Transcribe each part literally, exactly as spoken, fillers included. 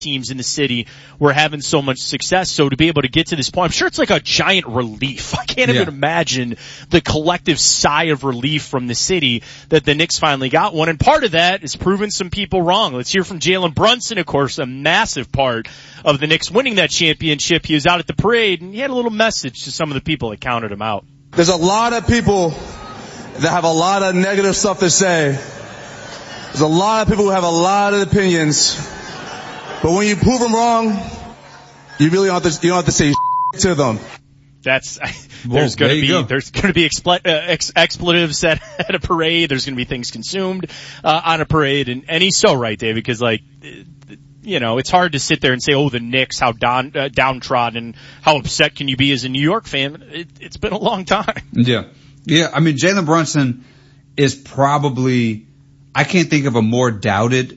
teams in the city were having so much success. So to be able to get to this point, I'm sure it's like a giant relief. I can't yeah. even imagine the collective sigh of relief from the city that the Knicks finally got one. And part of that is proving some people wrong. Let's hear from Jalen Brunson, of course, a massive part of the Knicks winning that championship. He was out at the parade and he had a little message to some of the people that counted him out. There's a lot of people that have a lot of negative stuff to say. There's a lot of people who have a lot of opinions. But when you prove them wrong, you really don't have to, you don't have to say to them. That's, there's Whoa, gonna be, go. there's gonna be expl- uh, ex- expletives at, at a parade. There's gonna be things consumed, uh, on a parade. And, and he's so right, David, because like, you know, it's hard to sit there and say, oh, the Knicks, how down, uh, downtrodden, how upset can you be as a New York fan? It, it's been a long time. Yeah. Yeah. I mean, Jalen Brunson is probably, I can't think of a more doubted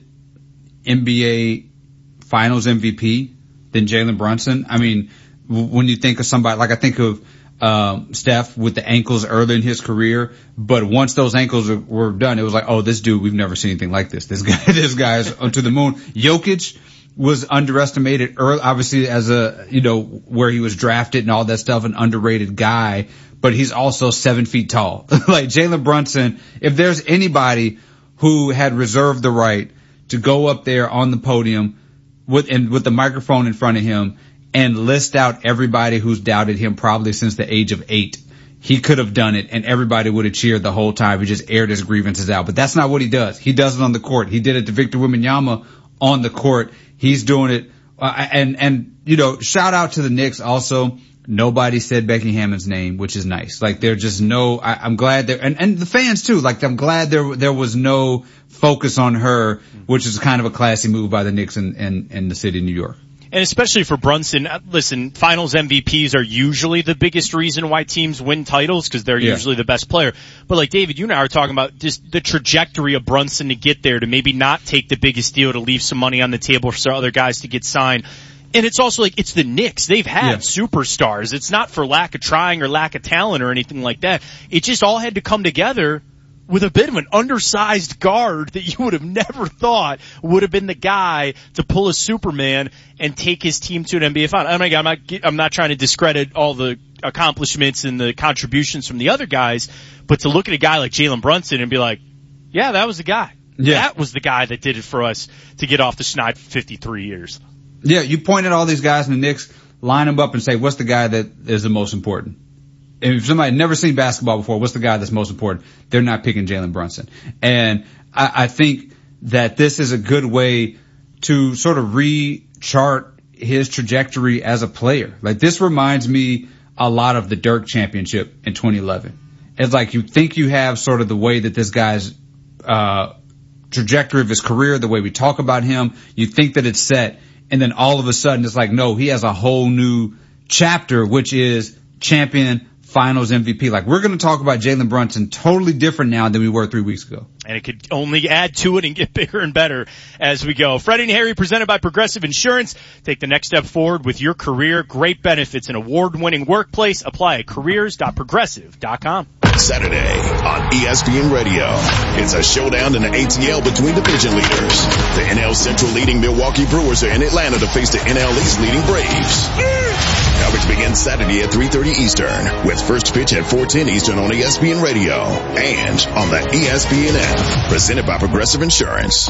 N B A Finals M V P than Jalen Brunson. I mean, w- when you think of somebody, like I think of um, Steph with the ankles early in his career, but once those ankles are, were done, it was like, oh, this dude, we've never seen anything like this. This guy, this guy's to the moon. Jokic was underestimated early, obviously as a, you know, where he was drafted and all that stuff, an underrated guy, but he's also seven feet tall. Like Jalen Brunson, if there's anybody who had reserved the right to go up there on the podium with and with the microphone in front of him and list out everybody who's doubted him probably since the age of eight, he could have done it and everybody would have cheered the whole time. He just aired his grievances out. But that's not what he does. He does it on the court. He did it to Victor Wembanyama on the court. He's doing it. Uh, and, and, you know, shout out to the Knicks also. Nobody said Becky Hammon's name, which is nice. Like there just no, I, I'm glad there, and, and the fans too. Like I'm glad there, there was no focus on her, which is kind of a classy move by the Knicks and, and, and the city of New York. And especially for Brunson, listen, finals M V Ps are usually the biggest reason why teams win titles because they're yeah. usually the best player. But like David, you and I are talking about just the trajectory of Brunson to get there, to maybe not take the biggest deal, to leave some money on the table for other guys to get signed. And it's also like, it's the Knicks. They've had yeah. superstars. It's not for lack of trying or lack of talent or anything like that. It just all had to come together with a bit of an undersized guard that you would have never thought would have been the guy to pull a Superman and take his team to an N B A final. I mean, I'm not, I'm not trying to discredit all the accomplishments and the contributions from the other guys, but to look at a guy like Jalen Brunson and be like, yeah, that was the guy. Yeah. That was the guy that did it for us to get off the schneid for fifty-three years. Yeah, you point at all these guys in the Knicks, line them up and say, what's the guy that is the most important? And if somebody had never seen basketball before, what's the guy that's most important? They're not picking Jalen Brunson. And I, I think that this is a good way to sort of re-chart his trajectory as a player. Like this reminds me a lot of the Dirk championship in twenty eleven. It's like you think you have sort of the way that this guy's uh trajectory of his career, the way we talk about him, you think that it's set. And then all of a sudden it's like, no, he has a whole new chapter, which is champion, finals M V P. Like we're going to talk about Jalen Brunson totally different now than we were three weeks ago. And it could only add to it and get bigger and better as we go. Freddie and Harry presented by Progressive Insurance. Take the next step forward with your career. Great benefits, an award-winning workplace. Apply at careers dot progressive dot com. Saturday on E S P N Radio. It's a showdown in the A T L between division leaders. The N L Central leading Milwaukee Brewers are in Atlanta to face the N L East leading Braves. Coverage begins Saturday at three thirty Eastern with first pitch at four ten Eastern on E S P N Radio and on the E S P N app. Presented by Progressive Insurance.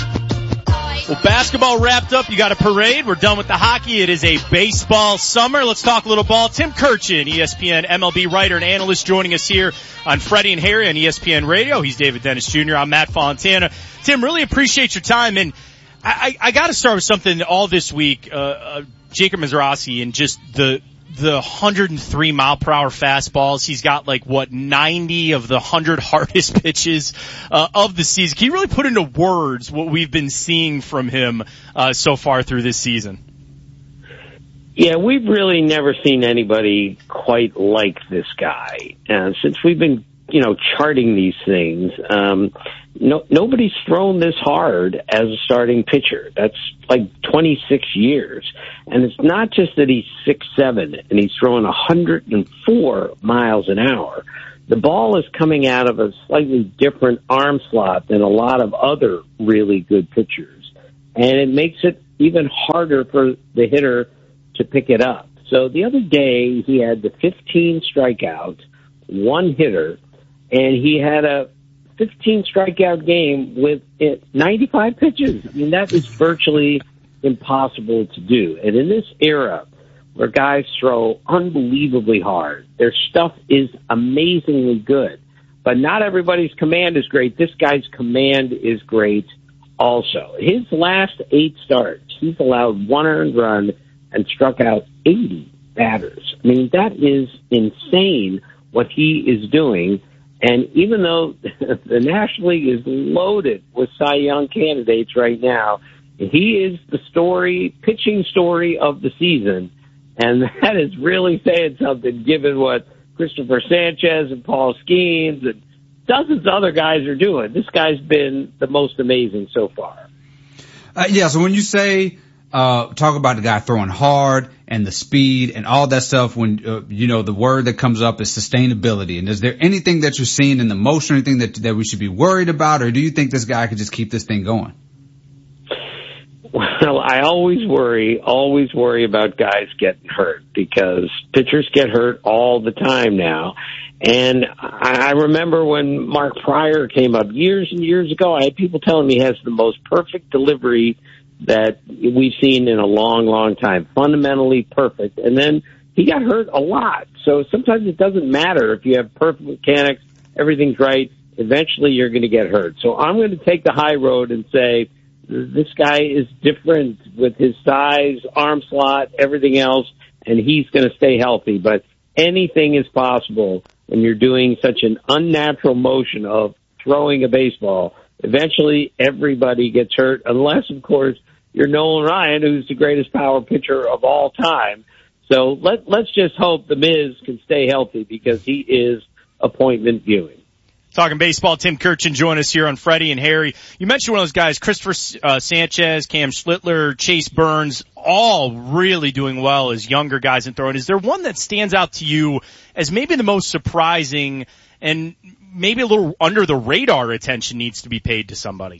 Well, basketball wrapped up. You got a parade. We're done with the hockey. It is a baseball summer. Let's talk a little ball. Tim Kurchin, E S P N M L B writer and analyst, joining us here on Freddie and Harry on E S P N Radio. He's David Dennis Junior I'm Matt Fontana. Tim, really appreciate your time. And I, I, I got to start with something all this week. Uh, uh, Jacob Mizrachi and just the the one hundred three mile per hour fastballs. He's got like, what, ninety of the one hundred hardest pitches uh, of the season. Can you really put into words what we've been seeing from him uh, so far through this season? Yeah, we've really never seen anybody quite like this guy. Uh, since we've been, you know, charting these things, um, no, nobody's thrown this hard as a starting pitcher. That's like twenty-six years. And it's not just that he's six seven and he's throwing one hundred four miles an hour. The ball is coming out of a slightly different arm slot than a lot of other really good pitchers. And it makes it even harder for the hitter to pick it up. So the other day he had the fifteen strikeouts, one hitter, and he had a fifteen strikeout game with ninety-five pitches. I mean, that is virtually impossible to do. And in this era where guys throw unbelievably hard, their stuff is amazingly good. But not everybody's command is great. This guy's command is great also. His last eight starts, he's allowed one earned run and struck out eighty batters. I mean, that is insane what he is doing. And even though the National League is loaded with Cy Young candidates right now, he is the story, pitching story of the season. And that is really saying something given what Christopher Sanchez and Paul Skeens and dozens of other guys are doing. This guy's been the most amazing so far. Uh, yeah, so when you say, uh, talk about the guy throwing hard and the speed and all that stuff, when, uh, you know, the word that comes up is sustainability. And is there anything that you're seeing in the motion, or anything that, that we should be worried about, or do you think this guy could just keep this thing going? Well, I always worry, always worry about guys getting hurt because pitchers get hurt all the time now. And I remember when Mark Pryor came up years and years ago, I had people telling me he has the most perfect delivery that we've seen in a long, long time. Fundamentally perfect. And then he got hurt a lot. So sometimes it doesn't matter if you have perfect mechanics, everything's right. Eventually you're going to get hurt. So I'm going to take the high road and say, this guy is different with his size, arm slot, everything else, and he's going to stay healthy. But anything is possible when you're doing such an unnatural motion of throwing a baseball. Eventually, everybody gets hurt, unless, of course, you're Nolan Ryan, who's the greatest power pitcher of all time. So let, let's just hope the Miz can stay healthy because he is appointment viewing. Talking baseball, Tim Kurkjian join us here on Freddie and Harry. You mentioned one of those guys, Christopher uh, Sanchez, Cam Schlittler, Chase Burns, all really doing well as younger guys in throwing. Is there one that stands out to you as maybe the most surprising and maybe a little under the radar attention needs to be paid to somebody?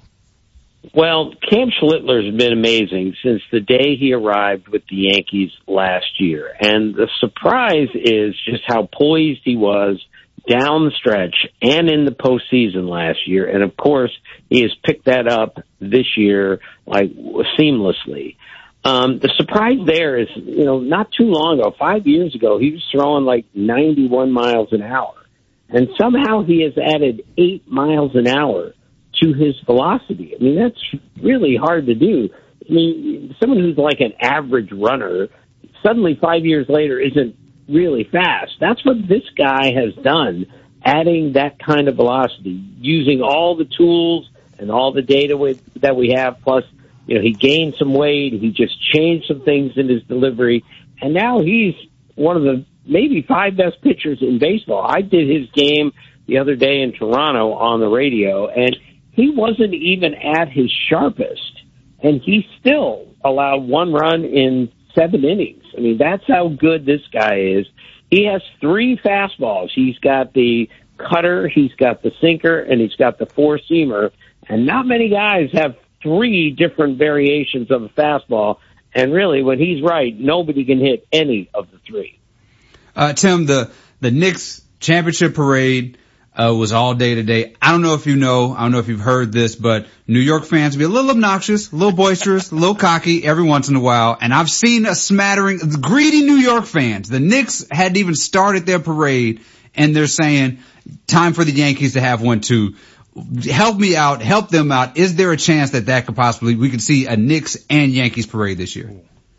Well, Cam Schlittler has been amazing since the day he arrived with the Yankees last year. And the surprise is just how poised he was down the stretch and in the postseason last year. And of course, he has picked that up this year, like, seamlessly. Um, the surprise there is, you know, not too long ago, five years ago, he was throwing like ninety-one miles an hour. And somehow he has added eight miles an hour to his velocity. I mean, that's really hard to do. I mean, someone who's like an average runner, suddenly five years later isn't really fast. That's what this guy has done, adding that kind of velocity, using all the tools and all the data with, that we have. Plus, you know, he gained some weight. He just changed some things in his delivery. And now he's one of the maybe five best pitchers in baseball. I did his game the other day in Toronto on the radio, and he wasn't even at his sharpest. And he still allowed one run in seven innings. I mean, that's how good this guy is. He has three fastballs. He's got the cutter, he's got the sinker, and he's got the four-seamer. And not many guys have three different variations of a fastball. And really, when he's right, nobody can hit any of the three. Uh, Tim, the, the Knicks championship parade Uh, was all day today. I don't know if you know, I don't know if you've heard this, but New York fans be a little obnoxious, a little boisterous, a little cocky every once in a while. And I've seen a smattering of greedy New York fans. The Knicks hadn't even started their parade, and they're saying, time for the Yankees to have one too. Help me out, help them out. Is there a chance that that could possibly, we could see a Knicks and Yankees parade this year?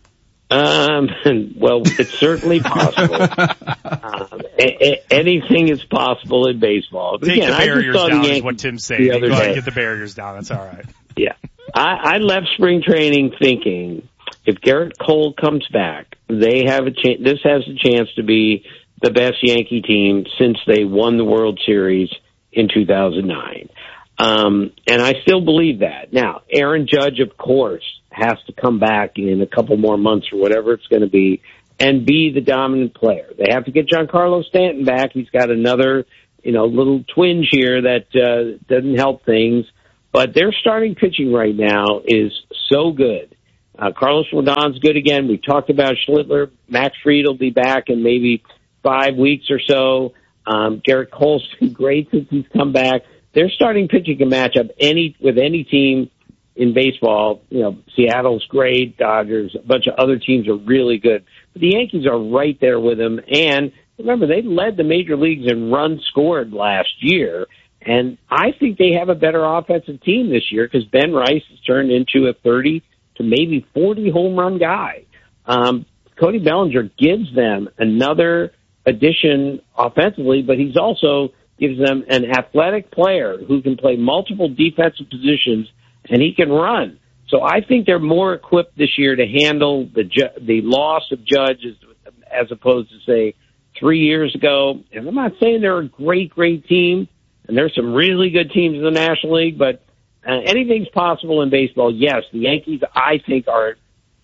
Um, well, it's certainly possible. um, a- a- anything is possible in baseball. Take Again, the barriers down the is what Tim's saying. Go ahead, get the barriers down. That's all right. Yeah. I, I left spring training thinking if Garrett Cole comes back, they have a chance. This has a chance to be the best Yankee team since they won the World Series in two thousand nine. Um, and I still believe that. Now, Aaron Judge, of course, has to come back in a couple more months or whatever it's going to be and be the dominant player. They have to get Giancarlo Stanton back. He's got another, you know, little twinge here that uh, doesn't help things. But their starting pitching right now is so good. Uh, Carlos Rodon's good again. We talked about Schlittler. Max Fried will be back in maybe five weeks or so. Um, Garrett Cole's been great since he's come back. Their starting pitching can match up any with any team in baseball. You know, Seattle's great, Dodgers, a bunch of other teams are really good. But the Yankees are right there with them. And remember, they led the major leagues in runs scored last year. And I think they have a better offensive team this year because Ben Rice has turned into a thirty to maybe forty home run guy. Um, Cody Bellinger gives them another addition offensively, but he's also gives them an athletic player who can play multiple defensive positions, and he can run. So I think they're more equipped this year to handle the ju- the loss of Judge as, as opposed to, say, three years ago. And I'm not saying they're a great, great team, and there's some really good teams in the National League, but uh, anything's possible in baseball. Yes, the Yankees, I think, are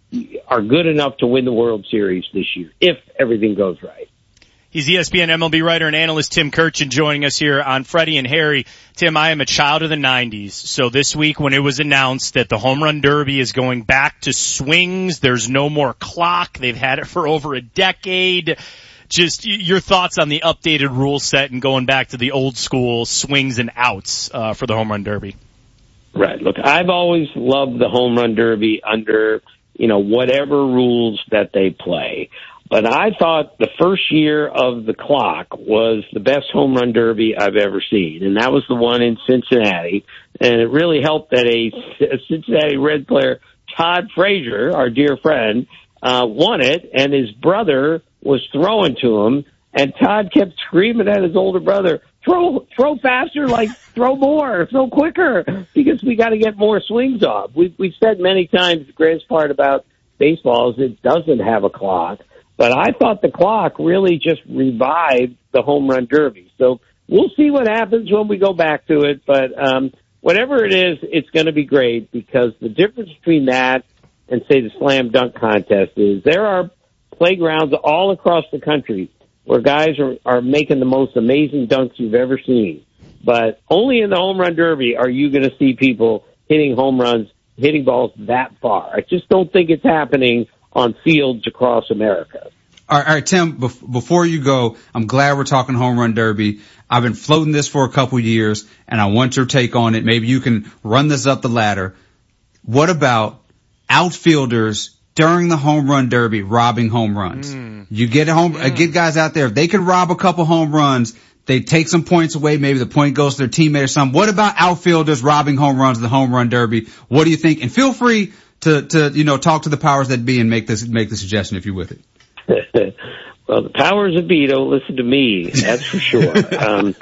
are good enough to win the World Series this year, if everything goes right. He's E S P N M L B writer and analyst Tim Kurkjian joining us here on Freddie and Harry. Tim, I am a child of the nineties, so this week when it was announced that the Home Run Derby is going back to swings, there's no more clock, they've had it for over a decade, just your thoughts on the updated rule set and going back to the old school swings and outs uh, for the Home Run Derby. Right. Look, I've always loved the Home Run Derby under, you know, whatever rules that they play. But I thought the first year of the clock was the best home run derby I've ever seen, and that was the one in Cincinnati. And it really helped that a, a Cincinnati Red player, Todd Frazier, our dear friend, uh, won it, and his brother was throwing to him, and Todd kept screaming at his older brother, throw, throw faster, like throw more, throw quicker, because we got to get more swings off. We've, we've said many times the greatest part about baseball is it doesn't have a clock. But I thought the clock really just revived the home run derby. So we'll see what happens when we go back to it. But um, whatever it is, it's going to be great because the difference between that and, say, the slam dunk contest is there are playgrounds all across the country where guys are, are making the most amazing dunks you've ever seen. But only in the home run derby are you going to see people hitting home runs, hitting balls that far. I just don't think it's happening on fields across America. All right, all right, Tim, bef- before you go, I'm glad we're talking home run derby. I've been floating this for a couple years, and I want your take on it. Maybe you can run this up the ladder. What about outfielders during the home run derby robbing home runs? Mm. You get home, mm. uh, get guys out there. If they could rob a couple home runs, they take some points away. Maybe the point goes to their teammate or something. What about outfielders robbing home runs in the home run derby? What do you think? And feel free to, to, you know, talk to the powers that be and make this, make the suggestion if you're with it. Well, the powers that be don't listen to me, that's for sure. um,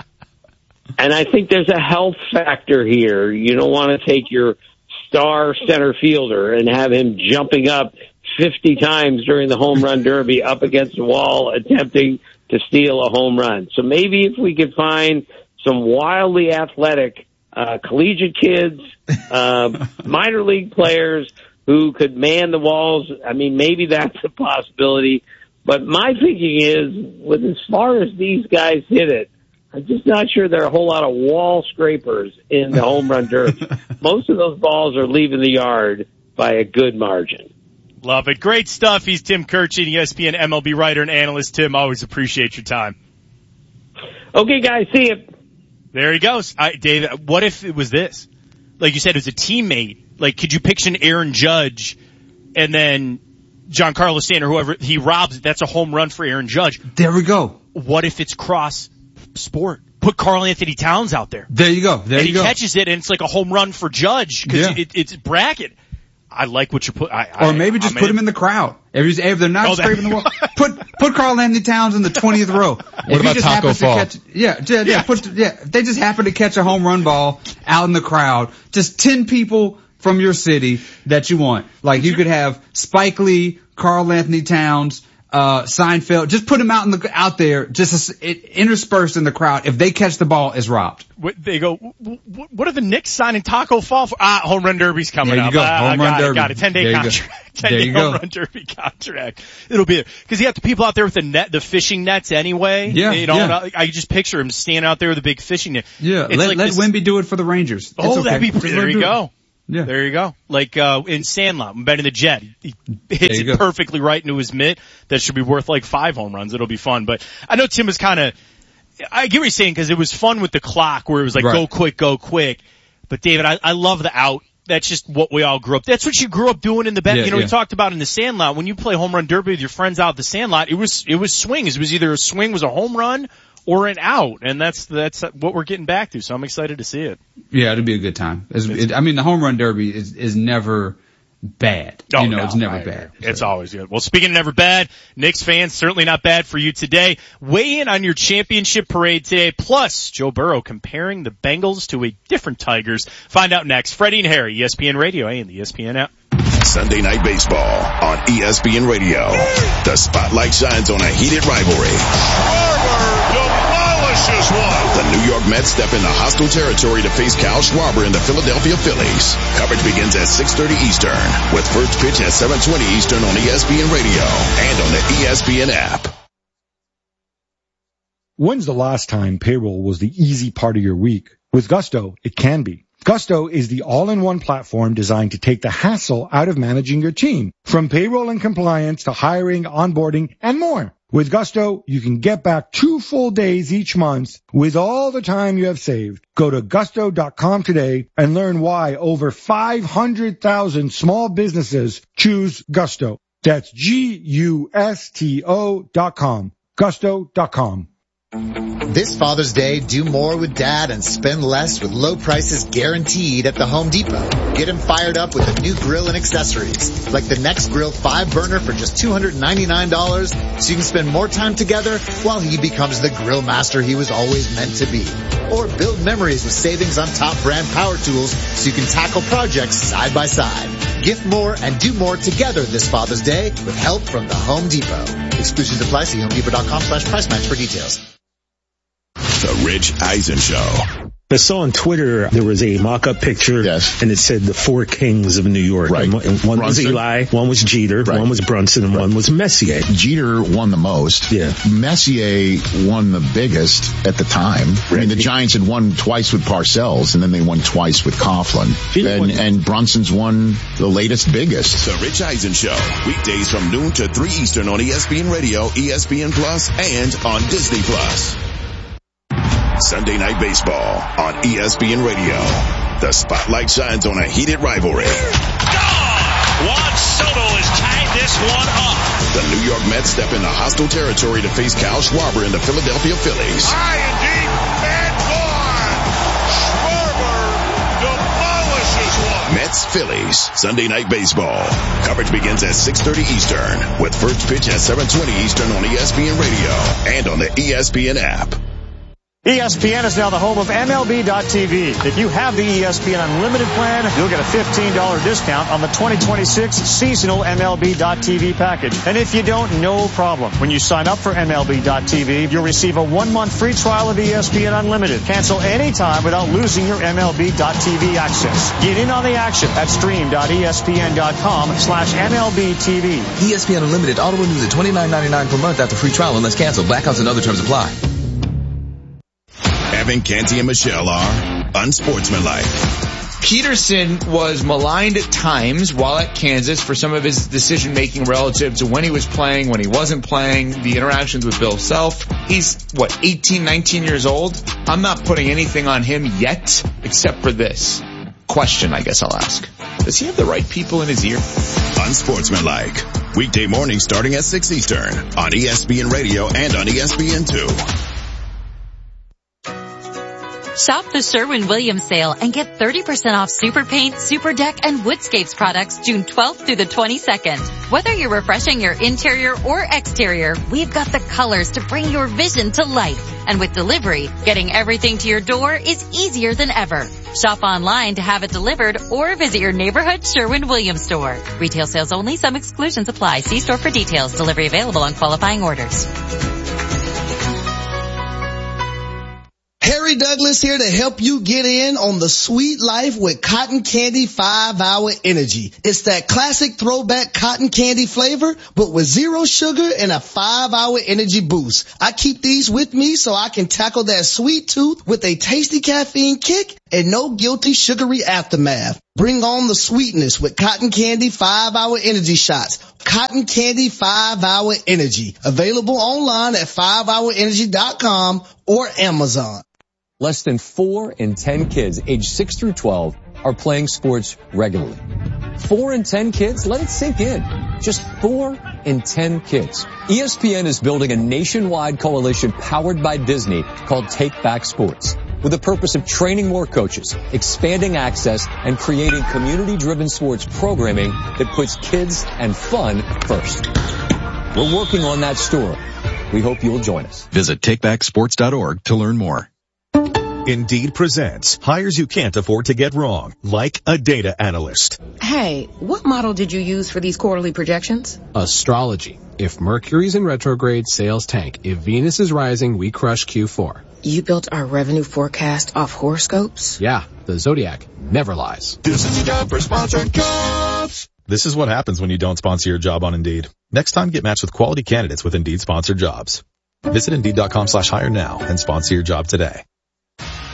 and I think there's a health factor here. You don't want to take your star center fielder and have him jumping up fifty times during the home run derby up against the wall attempting to steal a home run. So maybe if we could find some wildly athletic uh, collegiate kids, uh, minor league players who could man the walls. I mean, maybe that's a possibility. But my thinking is, with as far as these guys hit it, I'm just not sure there are a whole lot of wall scrapers in the home run derby. Most of those balls are leaving the yard by a good margin. Love it. Great stuff. He's Tim Kurkjian, E S P N M L B writer and analyst. Tim, always appreciate your time. Okay, guys, see you. There he goes. I, David, what if it was this? Like you said, it was a teammate. Like, could you picture an Aaron Judge and then Giancarlo Stanton or whoever he robs? That's a home run for Aaron Judge. There we go. What if it's cross sport? Put Karl Anthony Towns out there. There you go. There and you he go. catches it, and it's like a home run for Judge because Yeah. it, it's bracket. I like what you put. I, Or maybe I, just I put mean, him in the crowd. If, he's, if they're not Oh, scraping that- the wall, put put Karl Anthony Towns in the twentieth row. What if about he just Taco happens Fall? To catch, yeah, yeah, yeah, put, yeah. If they just happen to catch a home run ball out in the crowd, just ten people from your city that you want. Like you could have Spike Lee, Karl Anthony Towns, uh, Seinfeld. Just put them out in the out there, just as, it, interspersed in the crowd. If they catch the ball, it's robbed. What- They go, "W- w- what are the Knicks signing Taco Fall for? Ah, home run derby's coming There you up. go. Ah, Home I run got derby. It, got a ten-day There you go. contract. There ten-day you home go. run derby contract. It'll be, cause you have the people out there with the net, the fishing nets anyway. Yeah, You know, yeah. and I, I just picture him standing out there with a big fishing net. Yeah, It's let like let this- Wemby do it for the Rangers. It's Oh, okay. that'd be, Just let there him you do it. go. Yeah. There you go. Like, uh, in Sandlot, when betting the Jet, he hits it go. perfectly right into his mitt. That should be worth like five home runs. It'll be fun. But I know Tim was kind of, I get what you're saying, because it was fun with the clock where it was like, right. go quick, go quick. But David, I, I love the out. That's just what we all grew up. That's what you grew up doing in the bet. Yeah, you know, yeah. we talked about in the Sandlot, when you play home run derby with your friends out at the Sandlot, it was, it was swings. It was either a swing was a home run or an out. And that's, that's what we're getting back to. So I'm excited to see it. Yeah, it'll be a good time. It's, it, I mean, the home run derby is, is never bad. Oh, you know, no, it's never I bad. agree. It's always good. Well, speaking of never bad, Knicks fans, certainly not bad for you today. Weigh in on your championship parade today. Plus, Joe Burrow comparing the Bengals to a different Tigers. Find out next. Freddie and Harry, E S P N Radio and the E S P N app. Sunday Night Baseball on E S P N Radio. The spotlight shines on a heated rivalry. Schwarber demolishes one. The New York Mets step into hostile territory to face Kyle Schwarber and the Philadelphia Phillies. Coverage begins at six thirty Eastern, with first pitch at seven twenty Eastern on E S P N Radio and on the E S P N app. When's the last time payroll was the easy part of your week? With Gusto, it can be. Gusto is the all-in-one platform designed to take the hassle out of managing your team, from payroll and compliance to hiring, onboarding, and more. With Gusto, you can get back two full days each month with all the time you have saved. Go to gusto dot com today and learn why over five hundred thousand small businesses choose Gusto. That's G U S T O dot com. gusto dot com. This Father's Day, do more with Dad and spend less with low prices guaranteed at the Home Depot. Get him fired up with a new grill and accessories, like the Next Grill five burner for just two hundred ninety-nine dollars, so you can spend more time together while he becomes the grill master he was always meant to be. Or build memories with savings on top brand power tools so you can tackle projects side by side. Gift more and do more together this Father's Day with help from the Home Depot. Exclusions apply. See home depot dot com slash price match for details. The Rich Eisen Show. I saw on Twitter there was a mock-up picture, yes. and it said the four kings of New York. Right. And one and one was Eli, one was Jeter, right. one was Brunson, and right. one was Messier. Jeter won the most. Yeah. Messier won the biggest at the time. Right. I mean, the Giants had won twice with Parcells, and then they won twice with Coughlin. And, and Brunson's won the latest biggest. The Rich Eisen Show. Weekdays from noon to three Eastern on E S P N Radio, E S P N Plus, and on Disney Plus. Sunday Night Baseball on E S P N Radio. The spotlight shines on a heated rivalry. Gone! Juan Soto has tied this one up. The New York Mets step into hostile territory to face Kyle Schwarber and the Philadelphia Phillies. High and deep and gone. Schwarber demolishes one. Mets Phillies Sunday Night Baseball. Coverage begins at six thirty Eastern, with first pitch at seven twenty Eastern on E S P N Radio and on the E S P N app. E S P N is now the home of M L B dot T V. If you have the E S P N Unlimited plan, you'll get a fifteen dollars discount on the twenty twenty-six seasonal M L B dot T V package. And if you don't, no problem. When you sign up for M L B dot T V, you'll receive a one-month free trial of E S P N Unlimited. Cancel anytime without losing your M L B dot T V access. Get in on the action at stream dot E S P N dot com slash M L B T V. E S P N Unlimited auto renews at twenty-nine ninety-nine per month after free trial unless canceled. Blackouts and other terms apply. Evan, Canty, and Michelle are unsportsmanlike. Peterson was maligned at times while at Kansas for some of his decision-making relative to when he was playing, when he wasn't playing, the interactions with Bill Self. He's, what, eighteen, nineteen years old? I'm not putting anything on him yet, except for this question, I guess I'll ask. Does he have the right people in his ear? Unsportsmanlike. Weekday morning starting at six Eastern on E S P N Radio and on E S P N two. Shop the Sherwin-Williams sale and get thirty percent off Super Paint, Super Deck, and Woodscapes products June twelfth through the twenty-second. Whether you're refreshing your interior or exterior, we've got the colors to bring your vision to life. And with delivery, getting everything to your door is easier than ever. Shop online to have it delivered or visit your neighborhood Sherwin-Williams store. Retail sales only. Some exclusions apply. See store for details. Delivery available on qualifying orders. Harry Douglas here to help you get in on the sweet life with Cotton Candy five hour Energy. It's that classic throwback cotton candy flavor, but with zero sugar and a five hour energy boost. I keep these with me so I can tackle that sweet tooth with a tasty caffeine kick and no guilty sugary aftermath. Bring on the sweetness with Cotton Candy five hour Energy Shots. Cotton Candy five hour Energy. Available online at five hour energy dot com or Amazon. Less than four in ten kids aged six through twelve are playing sports regularly. Four in ten kids? Let it sink in. Just four in ten kids. E S P N is building a nationwide coalition powered by Disney called Take Back Sports, with the purpose of training more coaches, expanding access, and creating community-driven sports programming that puts kids and fun first. We're working on that story. We hope you'll join us. Visit take back sports dot org to learn more. Indeed presents hires you can't afford to get wrong, like a data analyst. Hey, what model did you use for these quarterly projections? Astrology. If Mercury's in retrograde, sales tank. If Venus is rising, we crush Q four. You built our revenue forecast off horoscopes? Yeah, the Zodiac never lies. This is the job for sponsored jobs. This is what happens when you don't sponsor your job on Indeed. Next time, get matched with quality candidates with Indeed sponsored jobs. Visit Indeed dot com slash hire now and sponsor your job today.